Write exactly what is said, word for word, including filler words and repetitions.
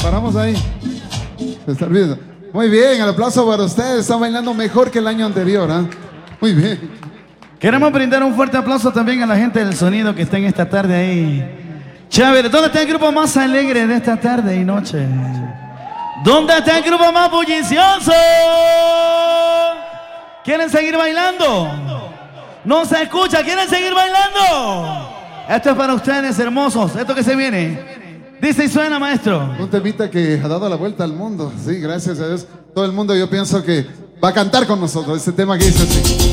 Paramos ahí. Se está olvidando. Muy bien, el aplauso para ustedes. Están bailando mejor que el año anterior, ¿eh? Muy bien. Queremos brindar un fuerte aplauso también a la gente del sonido que está en esta tarde ahí. Chévere, ¿dónde está el grupo más alegre de esta tarde y noche? ¿Dónde está el grupo más bullicioso? ¿Quieren seguir bailando? No se escucha, ¿quieren seguir bailando? Esto es para ustedes, hermosos. Esto que se viene. Dice y suena, maestro. Un temita que ha dado la vuelta al mundo. Sí, gracias a Dios. Todo el mundo, yo pienso que va a cantar con nosotros. Este tema que dice así.